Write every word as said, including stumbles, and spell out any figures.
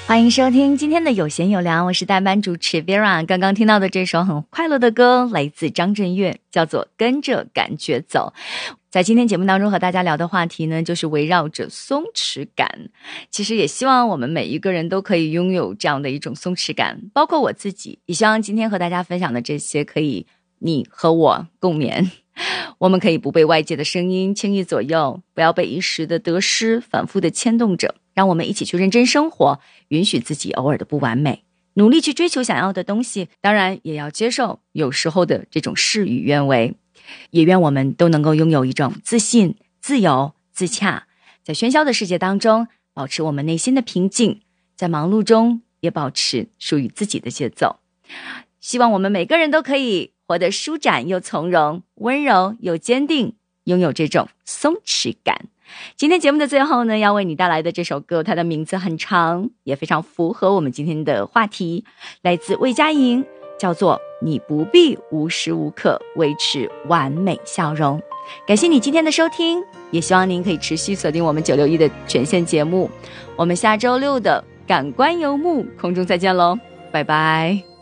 欢迎收听今天的有闲有聊，我是代班主持 Vera。 刚刚听到的这首很快乐的歌来自张震岳，叫做跟着感觉走。在今天节目当中和大家聊的话题呢，就是围绕着松弛感。其实也希望我们每一个人都可以拥有这样的一种松弛感，包括我自己，也希望今天和大家分享的这些可以你和我共勉。我们可以不被外界的声音轻易左右，不要被一时的得失反复的牵动着，让我们一起去认真生活，允许自己偶尔的不完美，努力去追求想要的东西，当然也要接受有时候的这种事与愿违。也愿我们都能够拥有一种自信、自由、自洽，在喧嚣的世界当中保持我们内心的平静，在忙碌中也保持属于自己的节奏。希望我们每个人都可以活得舒展又从容，温柔又坚定，拥有这种松弛感。今天节目的最后呢，要为你带来的这首歌，它的名字很长，也非常符合我们今天的话题，来自魏佳莹，叫做你不必无时无刻维持完美笑容。感谢你今天的收听，也希望您可以持续锁定我们九六一的全线节目。我们下周六的感官游牧空中再见喽，拜拜。